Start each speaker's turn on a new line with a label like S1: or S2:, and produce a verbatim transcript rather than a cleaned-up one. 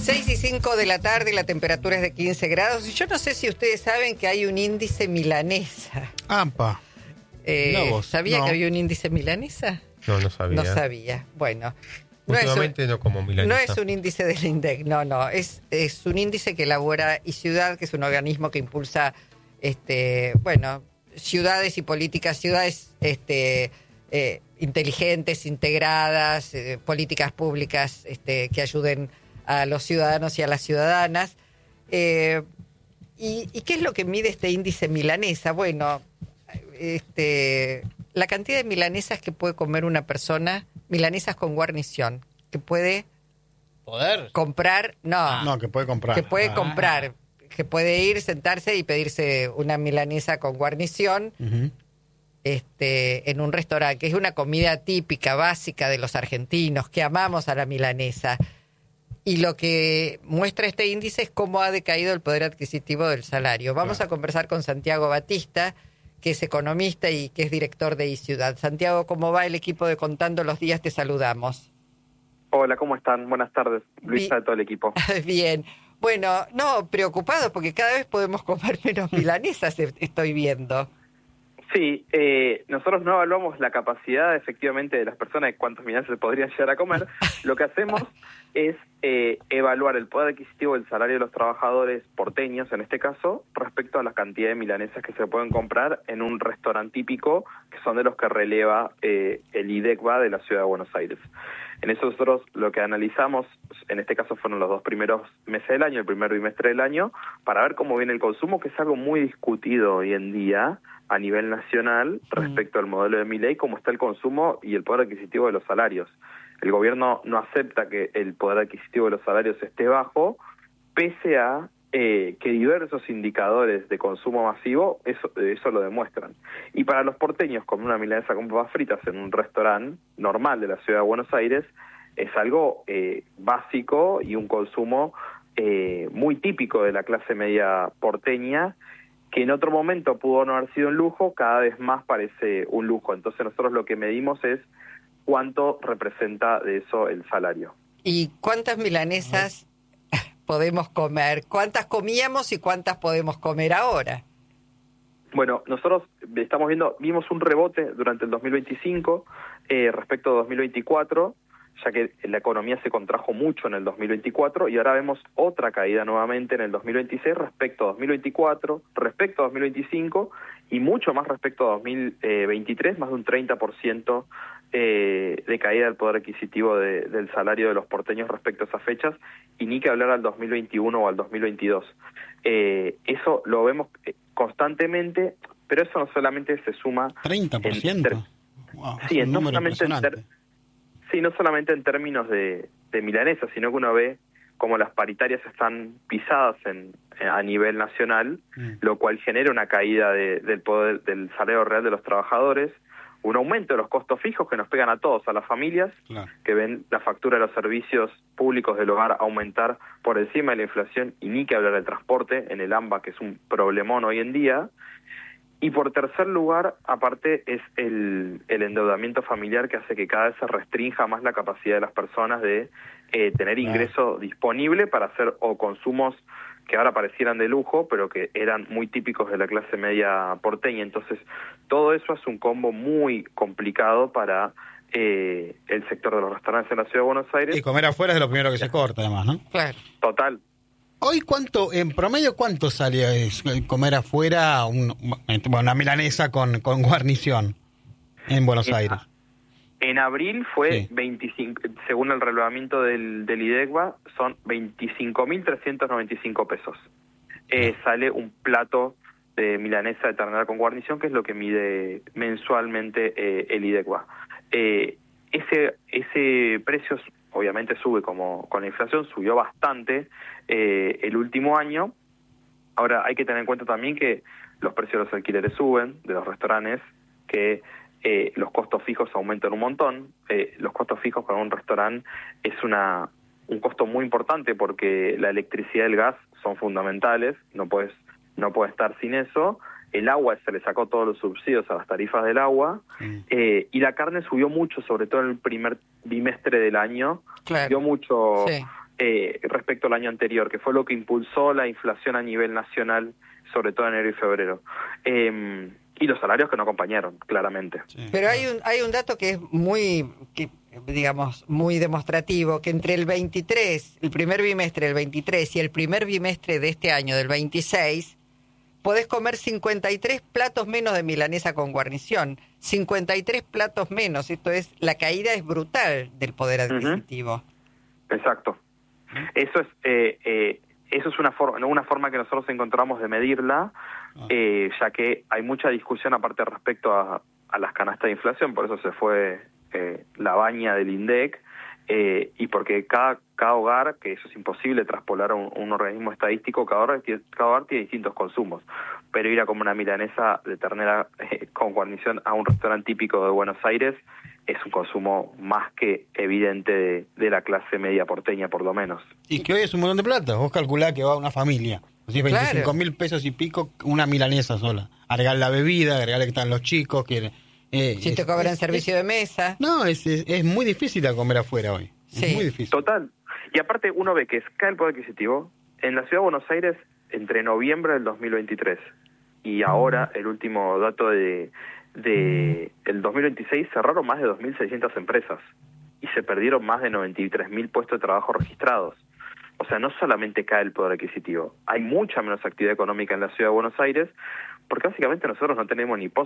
S1: seis y cinco de la tarde, la temperatura es de quince grados. Yo no sé si ustedes saben que hay un índice milanesa.
S2: ¡Ampa!
S1: Eh,
S2: No, vos,
S1: ¿Sabía
S2: no.
S1: que había un índice milanesa?
S3: No, no sabía.
S1: No sabía. Bueno.
S3: Últimamente no,
S1: no,
S3: es un, no como milanesa.
S1: no es un índice del INDEC, no, no. Es, es un índice que elabora iCiudad, que es un organismo que impulsa, este, bueno, ciudades y políticas, ciudades este, eh, inteligentes, integradas, eh, políticas públicas este, que ayuden a los ciudadanos y a las ciudadanas. Eh, y, ¿Y qué es lo que mide este índice milanesa? Bueno, este, la cantidad de milanesas que puede comer una persona, milanesas con guarnición, que puede
S4: ¿Poder?
S1: comprar, no,
S2: No, que puede comprar.
S1: que puede
S2: Ah.
S1: comprar, que puede ir, sentarse y pedirse una milanesa con guarnición
S2: Ujú.
S1: este, en un restaurante, que es una comida típica, básica de los argentinos, que amamos a la milanesa. Y lo que muestra este índice es cómo ha decaído el poder adquisitivo del salario. Vamos
S2: Claro.
S1: a conversar con Santiago Batista, que es economista y que es director de iCiudad. Santiago, ¿cómo va el equipo de Contando los Días? Te saludamos.
S5: Hola, ¿cómo están? Buenas tardes. Luisa,
S1: Bi-
S5: de todo el equipo.
S1: Bien. Bueno, no, preocupado porque cada vez podemos comer menos milanesas, e- estoy viendo.
S5: Sí, eh, nosotros no evaluamos la capacidad efectivamente de las personas de cuántos milanesas se podrían llegar a comer. Lo que hacemos es eh, evaluar el poder adquisitivo del salario de los trabajadores porteños, en este caso, respecto a la cantidad de milanesas que se pueden comprar en un restaurante típico, que son de los que releva eh, el IDECBA de la Ciudad de Buenos Aires. En eso nosotros lo que analizamos, en este caso fueron los dos primeros meses del año, el primer bimestre del año, para ver cómo viene el consumo, que es algo muy discutido hoy en día a nivel nacional respecto al modelo de Milei, cómo está el consumo y el poder adquisitivo de los salarios. El gobierno no acepta que el poder adquisitivo de los salarios esté bajo, pese a eh, que diversos indicadores de consumo masivo eso, eso lo demuestran. Y para los porteños, comer una milanesa con papas fritas en un restaurante normal de la Ciudad de Buenos Aires es algo eh, básico y un consumo eh, muy típico de la clase media porteña, que en otro momento pudo no haber sido un lujo, cada vez más parece un lujo. Entonces nosotros lo que medimos es cuánto representa de eso el salario.
S1: ¿Y cuántas milanesas podemos comer? ¿Cuántas comíamos y cuántas podemos comer ahora?
S5: Bueno, nosotros estamos viendo, vimos un rebote durante el dos mil veinticinco eh, respecto a dos mil veinticuatro, ya que la economía se contrajo mucho en el dos mil veinticuatro y ahora vemos otra caída nuevamente en el dos mil veintiséis respecto a dos mil veinticuatro, respecto a dos mil veinticinco y mucho más respecto a dos mil veintitrés, más de un treinta por ciento eh, de caída del poder adquisitivo de, del salario de los porteños respecto a esas fechas, y ni que hablar al dos mil veintiuno o al dos mil veintidós. Eh, eso lo vemos constantemente, pero eso no solamente se suma...
S2: ¿treinta por ciento? Wow,
S5: sí,
S2: es un
S5: no
S2: número
S5: solamente en ter-
S2: impresionante.
S5: Sí, no solamente en términos de, de milanesa, sino que uno ve como las paritarias están pisadas en, a nivel nacional,
S2: Mm.
S5: lo cual genera una caída de, del poder del salario real de los trabajadores, un aumento de los costos fijos que nos pegan a todos, a las familias,
S2: Claro.
S5: que ven la factura de los servicios públicos del hogar aumentar por encima de la inflación, y ni que hablar del transporte en el AMBA, que es un problemón hoy en día. Y por tercer lugar, aparte, es el, el endeudamiento familiar, que hace que cada vez se restrinja más la capacidad de las personas de eh, tener ingreso disponible para hacer o consumos que ahora parecieran de lujo, pero que eran muy típicos de la clase media porteña. Entonces, todo eso es un combo muy complicado para eh, el sector de los restaurantes en la Ciudad de Buenos Aires.
S2: Y comer afuera es de lo primero que se corta, además, ¿no?
S1: Claro.
S5: Total.
S2: Hoy, ¿cuánto, en promedio, cuánto sale eh, comer afuera un- bueno, una milanesa con, con guarnición en Buenos
S5: En-
S2: Aires?
S5: En abril fue
S2: Sí.
S5: veinticinco, según el relevamiento del, del IDECBA, son veinticinco mil trescientos noventa y cinco pesos. Eh, sale un plato de milanesa de ternera con guarnición, que es lo que mide mensualmente eh, el IDECBA. Eh, ese, ese precio obviamente sube como con la inflación, subió bastante eh, el último año. Ahora hay que tener en cuenta también que los precios de los alquileres suben, de los restaurantes, que eh, los costos fijos aumentan un montón. Eh, los costos fijos para un restaurante es una un costo muy importante, porque la electricidad y el gas son fundamentales, no puedes no puedes estar sin eso. El agua, se le sacó todos los subsidios a las tarifas del agua,
S2: Sí.
S5: eh, y la carne subió mucho, sobre todo en el primer bimestre del año,
S1: Claro.
S5: subió mucho
S1: Sí.
S5: eh, respecto al año anterior, que fue lo que impulsó la inflación a nivel nacional, sobre todo en enero y febrero. Eh, y los salarios que no acompañaron, claramente.
S2: Sí,
S1: Pero
S2: claro.
S1: hay un hay un dato que es muy, que, digamos, muy demostrativo, que entre el veintitrés, el primer bimestre del veintitrés y el primer bimestre de este año del veintiséis, podés comer cincuenta y tres platos menos de milanesa con guarnición. cincuenta y tres platos menos. Esto es, la caída es brutal del poder adquisitivo.
S5: Uh-huh. Exacto. Eso es eh, eh, eso es una forma una forma que nosotros encontramos de medirla, eh, ya que hay mucha discusión aparte respecto a, a las canastas de inflación, por eso se fue eh, la baña del INDEC, eh, y porque cada cada hogar, que eso es imposible traspolar a un, un organismo estadístico, cada hogar, cada hogar tiene distintos consumos, pero ir a comer una milanesa de ternera eh, con guarnición a un restaurante típico de Buenos Aires es un consumo más que evidente de, de la clase media porteña, por lo menos.
S2: Y que hoy es un montón de plata. Vos calculás que va una familia. Así, veinticinco mil pesos y pico, una milanesa sola. Agregar la bebida, agregar que están los chicos. Que, eh,
S1: Si
S2: es,
S1: te cobran
S2: es,
S1: servicio
S2: es,
S1: de mesa.
S2: No, es, es, es muy difícil a comer afuera hoy.
S1: Sí.
S2: Es muy difícil.
S5: Total. Y aparte uno ve que cae el poder adquisitivo. En la ciudad de Buenos Aires, entre noviembre del dos mil veintitrés y ahora, el último dato de... de el dos mil veintiséis, cerraron más de dos mil seiscientas empresas y se perdieron más de noventa y tres mil puestos de trabajo registrados. O sea, no solamente cae el poder adquisitivo, hay mucha menos actividad económica en la ciudad de Buenos Aires, porque básicamente nosotros no tenemos ni